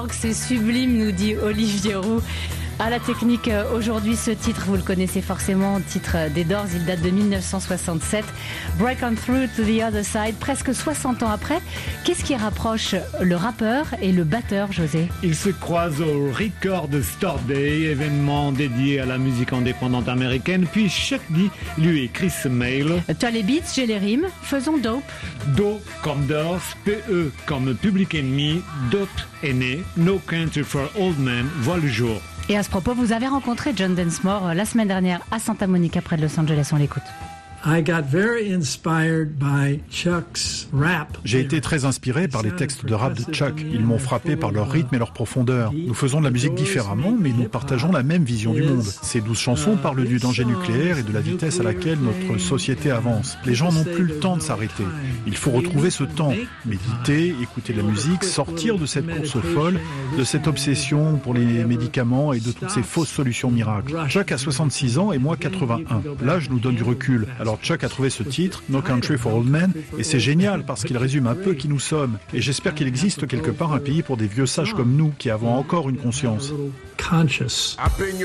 C'est sublime, nous dit Olivier Roux. À la technique, aujourd'hui, ce titre, vous le connaissez forcément, titre des Doors, il date de 1967. Break on Through to the Other Side, presque 60 ans après. Qu'est-ce qui rapproche le rappeur et le batteur, José? Ils se croisent au Record Store Day, événement dédié à la musique indépendante américaine. Puis Chuck D, lui et Chris Mail. Tu as les beats, j'ai les rimes, faisons Dope. Do comme Doors, PE comme Public Enemy, Dope est né, No Country for Old Men voit le jour. Et à ce propos, vous avez rencontré John Densmore la semaine dernière à Santa Monica, près de Los Angeles. On l'écoute. J'ai été très inspiré par les textes de rap de Chuck. Ils m'ont frappé par leur rythme et leur profondeur. Nous faisons de la musique différemment, mais nous partageons la même vision du monde. Ces 12 chansons parlent du danger nucléaire et de la vitesse à laquelle notre société avance. Les gens n'ont plus le temps de s'arrêter. Il faut retrouver ce temps. Méditer, écouter de la musique, sortir de cette course folle, de cette obsession pour les médicaments et de toutes ces fausses solutions miracles. Chuck a 66 ans et moi 81. L'âge nous donne du recul. Alors Chuck a trouvé ce titre, No Country for Old Men, et c'est génial parce qu'il résume un peu qui nous sommes. Et j'espère qu'il existe quelque part un pays pour des vieux sages comme nous qui avons encore une conscience.